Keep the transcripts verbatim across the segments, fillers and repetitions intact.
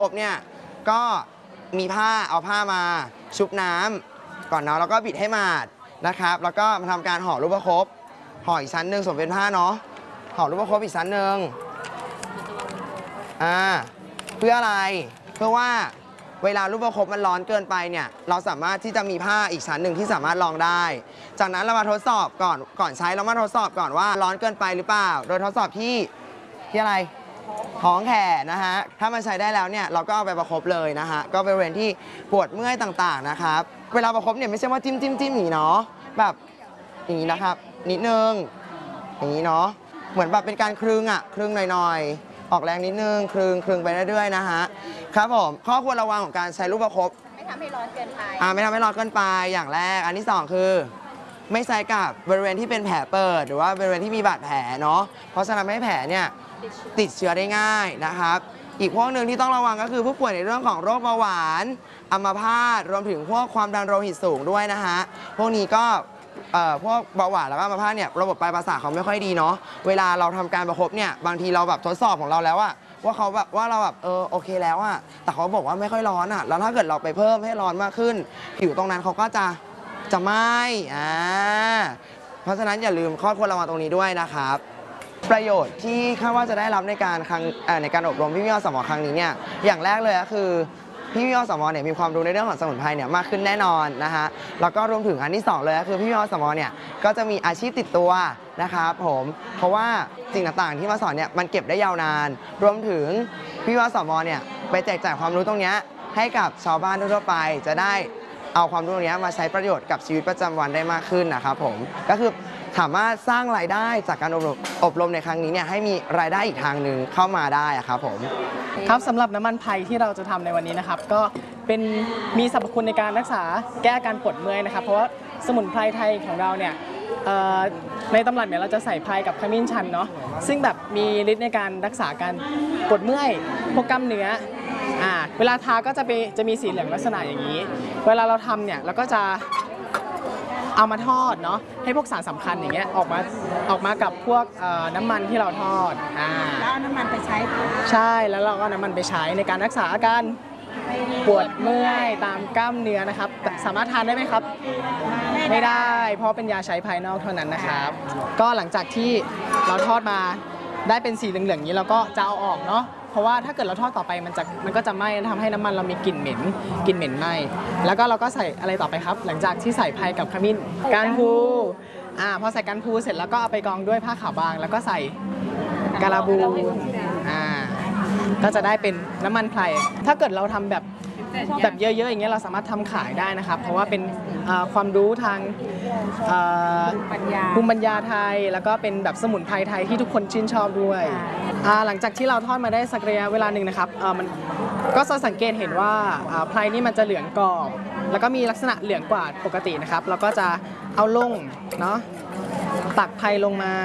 อบเนี่ยก็มีผ้าเอาผ้ามาชุบน้ำก่อนเนาะแล้วก็บิดให้มาดนะครับแล้วก็มาทำการห่อลูกประคบห่ออีกชั้นหนึ่งสมเป็นผ้าเนาะห่อลูกประคบอีกชั้นหนึ่งอ่าเพื่ออะไรเพื่อว่าเวลาลูกประคบมันร้อนเกินไปเนี่ยเราสามารถที่จะมีผ้าอีกชั้นหนึ่งที่สามารถรองได้จากนั้นเรามาทดสอบก่อนก่อนใช้เรามาทดสอบก่อนว่าร้อนเกินไปหรือเปล่าโดยทดสอบที่ที่อะไรท้องแขนนะฮะถ้ามันใช้ได้แล้วเนี่ยเราก็เอาไปประคบเลยนะฮะก็บริเวณที่ปวดเมื่อยต่างๆนะครับเวลาประคบเนี่ยไม่ใช่ว่าจิ้มจิ้มจิ้มอย่างนี้เนาะแบบอย่างนี้นะครับนิดนึงอย่างนี้เนาะเหมือนแบบเป็นการคลึงอ่ะคลึงหน่อยๆออกแรงนิดนึงคลึงคลึงไปเรื่อยๆนะฮะครับผมข้อควรระวังของการใช้ลูกประคบไม่ทำให้ร้อนเกินไปอ่าไม่ทำให้ร้อนเกินไปอย่างแรกอันที่สองคือไม่ใช้กับบริเวณที่เป็นแผลเปิดหรือว่าบริเวณที่มีบาดแผลเนาะเพราะฉะนั้นให้แผลเนี่ยติดเชื้อได้ง่ายนะครับอีกพวกหนึ่งที่ต้องระวังก็คือผู้ป่วยในเรื่องของโรคเบาหวานอัมพาตรวมถึงพวกความดันโลหิตสูงด้วยนะฮะพวกนี้ก็พวกเบาหวานแล้วก็อัมพาตเนี่ยระบบปลายประสาทเขาไม่ค่อยดีเนาะเวลาเราทำการประคบเนี่ยบางทีเราแบบทดสอบของเราแล้วอะว่าเขาแบบว่าเราแบบเออโอเคแล้วอะแต่เขาบอกว่าไม่ค่อยร้อนอะแล้วถ้าเกิดเราไปเพิ่มให้ร้อนมากขึ้นผิวตรงนั้นเขาก็จะจะไหม้อ่าเพราะฉะนั้นอย่าลืมข้อควรระวังตรงนี้ด้วยนะครับประโยชน์ที่คาดว่าจะได้รับในการครั้งในการอบรมพี่พี่อสมครั้งนี้เนี่ยอย่างแรกเลยก็คือพี่พี่อสมเนี่ยมีความรู้ในเรื่องของสมุนไพรเนี่ยมากขึ้นแน่นอนนะฮะแล้วก็รวมถึงอันที่สองเลยก็คือพี่พี่อสมเนี่ยก็จะมีอาชีพติดตัวนะครับผมเพราะว่าสิ่งต่างๆที่มาสอนเนี่ยมันเก็บได้ยาวนานรวมถึงพี่พี่อสมเนี่ยไปแจกจ่ายความรู้ตรงนี้ให้กับชาวบ้านทั่วไปจะได้เอาความรู้ตรงนี้มาใช้ประโยชน์กับชีวิตประจำวันได้มากขึ้นนะครับผมก็คือสามารถสร้างรายได้จากการอบรมอบรมในครั้งนี้เนี่ยให้มีรายได้อีกทางหนึ่งเข้ามาได้ครับผมครับสำหรับน้ำมันไพรที่เราจะทำในวันนี้นะครับก็เป็นมีสรรพคุณในการรักษาแก้อาการปวดเมื่อยนะครับเพราะว่าสมุนไพรไทยของเราเนี่ยในตำรับเนี่ยเราจะใส่ไพรกับขมิ้นชันเนาะซึ่งแบบมีฤทธิ์ในการรักษาการปวดเมื่อยพวกกล้ามเนื้ออ่าเวลาทาก็จะเป็นจะมีสีเหลืองลักษณะอย่างนี้เวลาเราทำเนี่ยเราก็จะเอามาทอดเนาะให้พวกสารสำคัญอย่างเงี้ยออกมาออกมากับพวกน้ำมันที่เราทอดอ่าแล้วน้ำมันไปใช้ใช่แล้วเราก็น้ำมันไปใช้ในการรักษาอาการปวดเมื่อยตามกล้ามเนื้อนะครับสามารถทานได้ไหมครับไม่ได้เพราะเป็นยาใช้ภายนอกเท่านั้นนะครับก็หลังจากที่เราทอดมาได้เป็นสีเหลืองๆอย่างนี้เราก็จะเอาออกเนาะเพราะว่าถ้าเกิดเราทอดต่อไปมันจะมันก็จะไหม้ทำให้น้ำมันเรามีกลิ่นเหม็นกลิ่นเหม็นไหม้แล้วก็เราก็ใส่อะไรต่อไปครับหลังจากที่ใส่ไพรกับขมิ้นการพูอ่าพอใส่การพูเสร็จแล้วก็เอาไปกรองด้วยผ้าขาวบางแล้วก็ใส่กาลาบูอ่าก็จะได้เป็นน้ำมันไพรถ้าเกิดเราทำแบบแบบเยอะๆอย่างเงี้ยเราสามารถทำขายได้นะครับเพราะว่าเป็นความรู้ทางภูมิปัญญาไทยแล้วก็เป็นแบบสมุนไพรไทยที่ทุกคนชื่นชอบด้วยหลังจากที่เราทอดมาได้สักระยะเวลาหนึ่งนะครับมันก็จะสังเกตเห็นว่าไพรนี่มันจะเหลืองกรอบแล้วก็มีลักษณะเหลืองกว่าปกตินะครับเราก็จะเอาลงเนาะตักไพรลงมา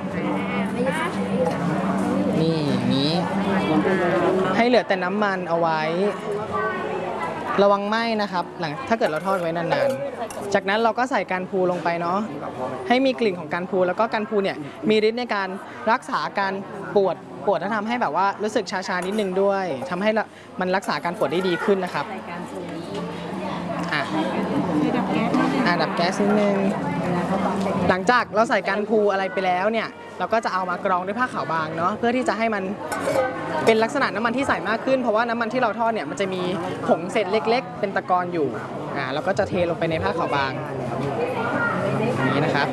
นี่อย่างนี้ให้เหลือแต่น้ำมันเอาไว้ระวังไหม้นะครับหลังถ้าเกิดเราทอดไว้นานๆจากนั้นเราก็ใส่การพูลงไปเนาะให้มีกลิ่นของการพูแล้วก็การพูเนี่ยมีฤทธิ์ในการรักษาการปวดปวดและทำให้แบบว่ารู้สึกชาๆนิดนึงด้วยทำให้มันรักษาการปวดได้ดีขึ้นนะครับอ่ะอ่ะดับแก๊สนิดนึงหลังจากเราใส่การพูอะไรไปแล้วเนี่ยเราก็จะเอามากรองด้วยผ้าขาวบางเนาะเพื่อที่จะให้มันเป็นลักษณะน้ำมันที่ใสมากขึ้นเพราะว่าน้ำมันที่เราทอดเนี่ยมันจะมีผงเศษเล็กๆเป็นตะกอนอยู่อ่าเราก็จะเทลงไปในผ้าขาวบางอย่างนี้นะครับ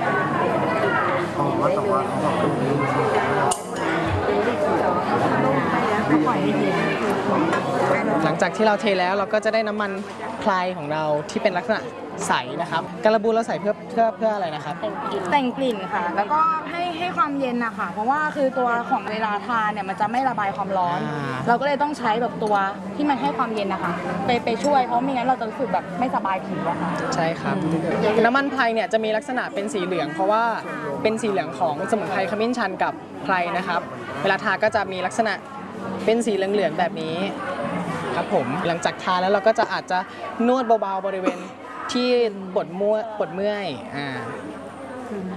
หลังจากที่เราเทแล้วเราก็จะได้น้ำมันไพรของเราที่เป็นลักษณะใสนะครับกระบูเราใส่เพื่อเพื่อเพื่ออะไรนะครับแต่งกลิ่นค่ะแล้วก็ให้ให้ความเย็นนะคะเพราะว่าคือตัวของเวลาทานเนี่ยมันจะไม่ระบายความร้อนเราก็เลยต้องใช้แบบตัวที่มันให้ความเย็นนะคะไปไปช่วยเพราะไม่งั้นเราจะรู้สึกแบบไม่สบายผิวอะค่ะใช่ครับน้ำมันไพรเนี่ยจะมีลักษณะเป็นสีเหลืองเพราะว่าเป็นสีเหลืองของสมุนไพรขมิ้นชันกับไพรนะครับเวลาทาก็จะมีลักษณะเป็นสีเหลืองๆแบบนี้ครับผมหลังจากทาแล้วเราก็จะอาจจะนวดเบาๆบริเวณที่ปวดมั่วปวดเมื่อยอ่า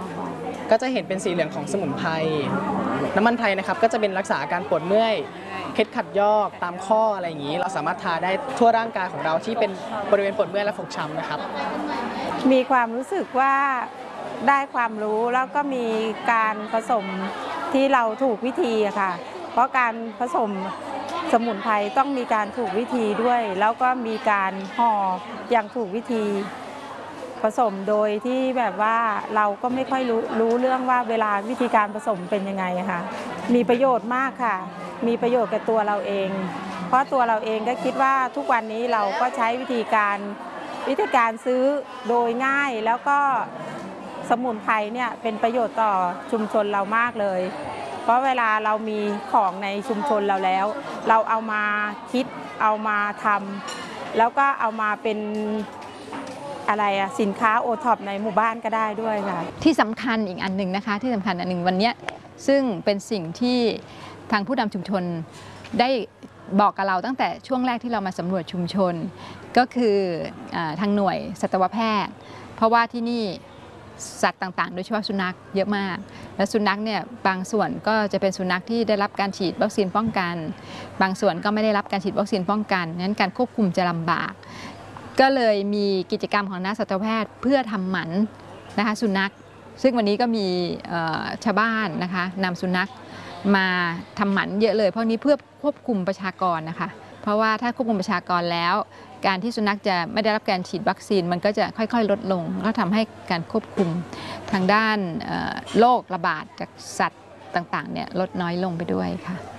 ก็จะเห็นเป็นสีเหลืองของสมุนไพรน้ำมันไพรนะครับก็จะเป็นรักษาอาการปวดเมื่อยเคล็ดขัดยอกตามข้ออะไรอย่างนี้ เราสามารถทาได้ทั่วร่างกายของเราที่เป็นบริเวณปวดเมื่อยและฟกช้ำนะครับมีความรู้สึกว่าได้ความรู้แล้วก็มีการผสมที่เราถูกวิธีอะค่ะเพราะการผสมสมุนไพรต้องมีการถูกวิธีด้วย แล้วก็มีการห่ออย่างถูกวิธีผสมโดยที่แบบว่าเราก็ไม่ค่อยรู้รู้เรื่องว่าเวลาวิธีการผสมเป็นยังไงอะค่ะมีประโยชน์มากค่ะมีประโยชน์กับตัวเราเอง เพราะตัวเราเองก็คิดว่าทุกวันนี้เราก็ใช้วิธีการวิธีการซื้อโดยง่ายแล้วก็สมุนไพรเนี่ยเป็นประโยชน์ต่อชุมชนเรามากเลยเพราะเวลาเรามีของในชุมชนเราแล้ว เราเอามาคิดเอามาทำแล้วก็เอามาเป็นอะไรอะสินค้าโอท็อปในหมู่บ้านก็ได้ด้วยค่ะที่สำคัญอีกอันหนึ่งนะคะที่สำคัญอันหนึ่งวันนี้ซึ่งเป็นสิ่งที่ทางผู้นำชุมชนได้บอกกับเราตั้งแต่ช่วงแรกที่เรามาสำรวจชุมชนก็คืออทางหน่วยสัตวแพทย์เพราะว่าที่นี่สัตว์ต่างๆโดยเฉพาะสุนัขเยอะมากและสุนัขเนี่ยบางส่วนก็จะเป็นสุนัขที่ได้รับการฉีดวัคซีนป้องกันบางส่วนก็ไม่ได้รับการฉีดวัคซีนป้องกันนั้นการควบคุมจะลำบากก็เลยมีกิจกรรมของนักสัตวแพทย์เพื่อทำหมันนะคะสุนัขซึ่งวันนี้ก็มีชาวบ้านนะคะนำสุนัขมาทำหมันเยอะเลยเพราะนี้เพื่อควบคุมประชากรนะคะเพราะว่าถ้าควบคุมประชากรแล้วการที่สุนัขจะไม่ได้รับการฉีดวัคซีนมันก็จะค่อยๆลดลงก็ทำให้การควบคุมทางด้านโรคระบาดจากสัตว์ต่างๆเนี่ยลดน้อยลงไปด้วยค่ะ